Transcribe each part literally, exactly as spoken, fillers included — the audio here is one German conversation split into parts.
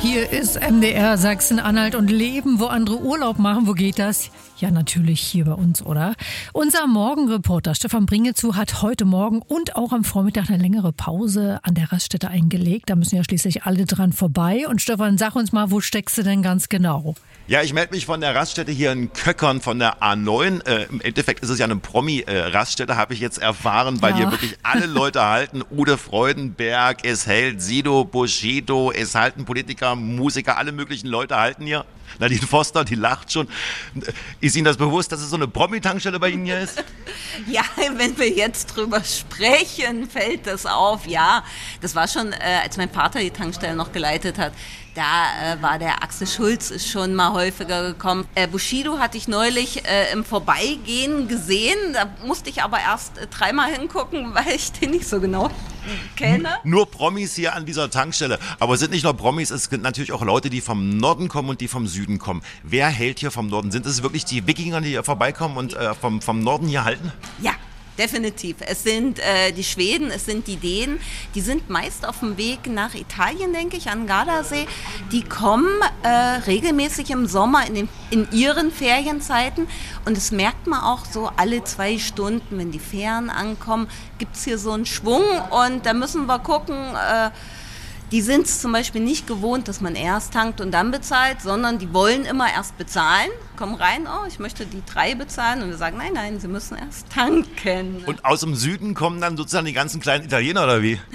Hier ist M D R Sachsen-Anhalt und Leben, wo andere Urlaub machen. Wo geht das? Ja, natürlich hier bei uns, oder? Unser Morgenreporter Stefan Bringezu hat heute Morgen und auch am Vormittag eine längere Pause an der Raststätte eingelegt. Da müssen ja schließlich alle dran vorbei. Und Stefan, sag uns mal, wo steckst du denn ganz genau? Ja, ich melde mich von der Raststätte hier in Köckern von der A neun. Äh, Im Endeffekt ist es ja eine Promi-Raststätte, habe ich jetzt erfahren, weil ja. hier wirklich alle Leute halten. Ude Freudenberg, es hält Sido, Bushido, es halten Politiker, Musiker, alle möglichen Leute halten hier. Nadine Foster, die lacht schon. Ist Ihnen das bewusst, dass es so eine Promi-Tankstelle bei Ihnen hier ist? Ja, wenn wir jetzt drüber sprechen, fällt das auf. Ja, das war schon, äh, als mein Vater die Tankstelle noch geleitet hat. Da äh, war der Axel Schulz ist schon mal häufiger gekommen. Äh, Bushido hatte ich neulich äh, im Vorbeigehen gesehen. Da musste ich aber erst äh, dreimal hingucken, weil ich den nicht so genau kenne. Nur Promis hier an dieser Tankstelle. Aber es sind nicht nur Promis, es sind natürlich auch Leute, die vom Norden kommen und die vom Süden kommen. Wer hält hier vom Norden? Sind es wirklich die Wikinger, die hier vorbeikommen und äh, vom, vom Norden hier halten? Ja. Definitiv. Es sind äh, die Schweden, es sind die Dänen, die sind meist auf dem Weg nach Italien, denke ich, an Gardasee. Die kommen äh, regelmäßig im Sommer in, den, in ihren Ferienzeiten und das merkt man auch so alle zwei Stunden, wenn die Fähren ankommen, gibt es hier so einen Schwung und da müssen wir gucken, äh, die sind es zum Beispiel nicht gewohnt, dass man erst tankt und dann bezahlt, sondern die wollen immer erst bezahlen, kommen rein, oh, ich möchte die drei bezahlen und wir sagen, nein, nein, sie müssen erst tanken. Und aus dem Süden kommen dann sozusagen die ganzen kleinen Italiener, oder wie?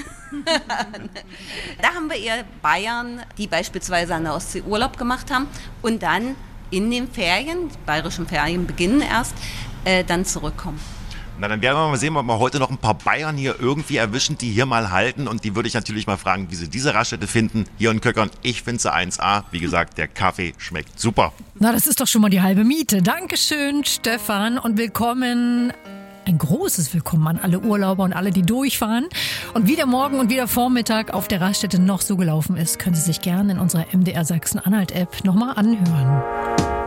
Da haben wir eher Bayern, die beispielsweise an der Ostsee Urlaub gemacht haben und dann in den Ferien, die bayerischen Ferien beginnen erst, äh, dann zurückkommen. Na, dann werden wir mal sehen, ob wir heute noch ein paar Bayern hier irgendwie erwischen, die hier mal halten. Und die würde ich natürlich mal fragen, wie sie diese Raststätte finden. Hier in Köckern, ich finde sie eins A. Wie gesagt, der Kaffee schmeckt super. Na, das ist doch schon mal die halbe Miete. Dankeschön, Stefan. Und willkommen, ein großes Willkommen an alle Urlauber und alle, die durchfahren. Und wie der Morgen und wie der Vormittag auf der Raststätte noch so gelaufen ist, können Sie sich gerne in unserer M D R Sachsen-Anhalt-App nochmal anhören.